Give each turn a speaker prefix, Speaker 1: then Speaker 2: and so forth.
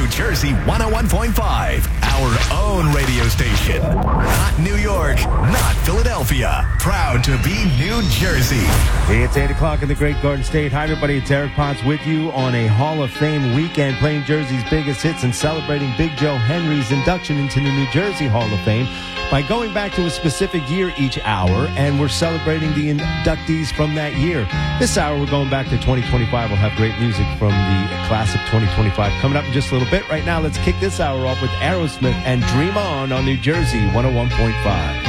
Speaker 1: New Jersey 101.5, our own radio station. Not New York, not Philadelphia. Proud to be New Jersey.
Speaker 2: Hey, it's 8 o'clock in the Great Garden State. Hi, everybody. It's Eric Potts with you on a Hall of Fame weekend, playing Jersey's biggest hits and celebrating Big Joe Henry's induction into the New Jersey Hall of Fame by going back to a specific year each hour, and we're celebrating the inductees from that year. This hour, we're going back to 2025. We'll have great music from the class of 2025 coming up in just a little bit. Right now, let's kick this hour off with Aerosmith and Dream On New Jersey 101.5.